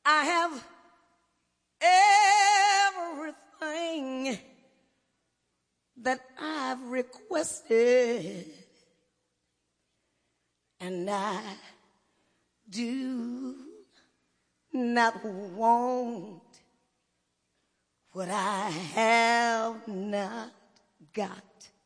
I have everything that I've requested, and I do not want what I have not got.